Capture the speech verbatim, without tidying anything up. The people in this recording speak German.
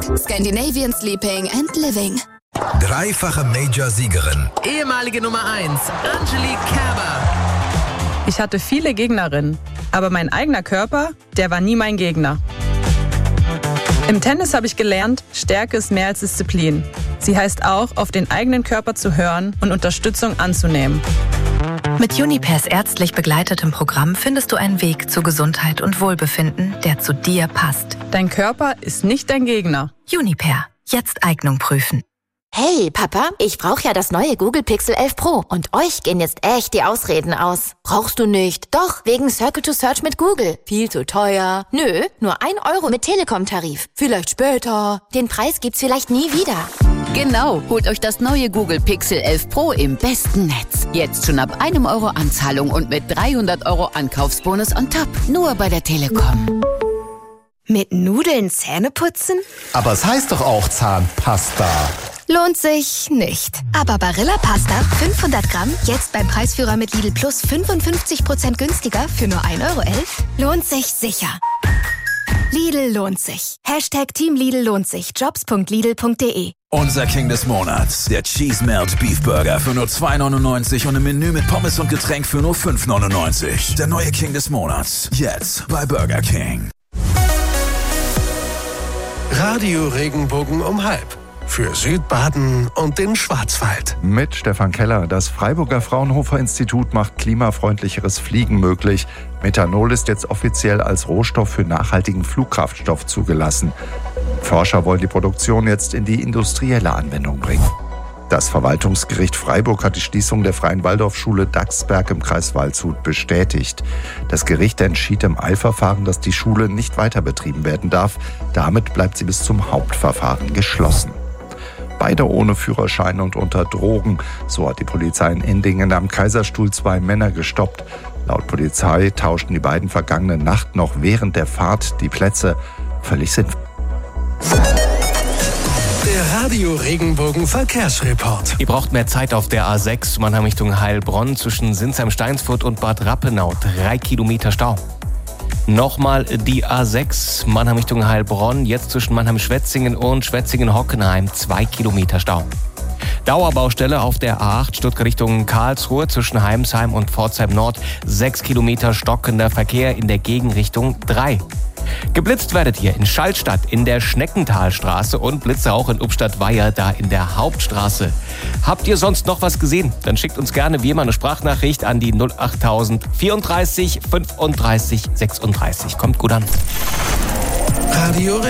Scandinavian Sleeping and Living. Dreifache Major-Siegerin. Ehemalige Nummer eins, Angelique Kerber. Ich hatte viele Gegnerinnen, aber mein eigener Körper, der war nie mein Gegner. Im Tennis habe ich gelernt, Stärke ist mehr als Disziplin. Sie heißt auch, auf den eigenen Körper zu hören und Unterstützung anzunehmen. Mit Junipers ärztlich begleitetem Programm findest du einen Weg zu Gesundheit und Wohlbefinden, der zu dir passt. Dein Körper ist nicht dein Gegner. Juniper. Jetzt Eignung prüfen. Hey, Papa, ich brauche ja das neue Google Pixel elf Pro und euch gehen jetzt echt die Ausreden aus. Brauchst du nicht? Doch, wegen Circle to Search mit Google. Viel zu teuer. Nö, nur ein Euro mit Telekom-Tarif. Vielleicht später. Den Preis gibt's vielleicht nie wieder. Genau, holt euch das neue Google Pixel elf Pro im besten Netz. Jetzt schon ab einem Euro Anzahlung und mit dreihundert Euro Ankaufsbonus on top. Nur bei der Telekom. Mit Nudeln Zähne putzen? Aber es heißt doch auch Zahnpasta. Lohnt sich nicht. Aber Barilla Pasta fünfhundert Gramm, jetzt beim Preisführer mit Lidl Plus fünfundfünfzig Prozent günstiger für nur ein Euro elf, lohnt sich sicher. Lidl lohnt sich. Hashtag Team Lidl lohnt sich. Jobs punkt lidl punkt de. Unser King des Monats, der Cheese Melt Beef Burger für nur zwei neunundneunzig und ein Menü mit Pommes und Getränk für nur fünf neunundneunzig. Der neue King des Monats, jetzt bei Burger King. Radio Regenbogen um halb. Für Südbaden und den Schwarzwald. Mit Stefan Keller. Das Freiburger Fraunhofer Institut macht klimafreundlicheres Fliegen möglich. Methanol ist jetzt offiziell als Rohstoff für nachhaltigen Flugkraftstoff zugelassen. Forscher wollen die Produktion jetzt in die industrielle Anwendung bringen. Das Verwaltungsgericht Freiburg hat die Schließung der Freien Waldorfschule Dachsberg im Kreis Waldshut bestätigt. Das Gericht entschied im Eilverfahren, dass die Schule nicht weiter betrieben werden darf. Damit bleibt sie bis zum Hauptverfahren geschlossen. Beide ohne Führerschein und unter Drogen. So hat die Polizei in Indingen am Kaiserstuhl zwei Männer gestoppt. Laut Polizei tauschten die beiden vergangene Nacht noch während der Fahrt die Plätze. Völlig sinnvoll. Der Radio Regenbogen Verkehrsreport. Ihr braucht mehr Zeit auf der A sechs Mannheim Richtung Heilbronn zwischen Sinsheim-Steinsfurt und Bad Rappenau. Drei Kilometer Stau. Nochmal die A sechs Mannheim Richtung Heilbronn, jetzt zwischen Mannheim-Schwetzingen und Schwetzingen-Hockenheim. Zwei Kilometer Stau. Dauerbaustelle auf der A acht Stuttgart Richtung Karlsruhe zwischen Heimsheim und Pforzheim Nord. Sechs Kilometer stockender Verkehr in der Gegenrichtung. Drei. Geblitzt werdet ihr in Schallstadt in der Schneckentalstraße und Blitze auch in Ubstadt-Weiher da in der Hauptstraße. Habt ihr sonst noch was gesehen? Dann schickt uns gerne wie immer eine Sprachnachricht an die null acht null null vierunddreißig fünfunddreißig sechsunddreißig. Kommt gut an. Radio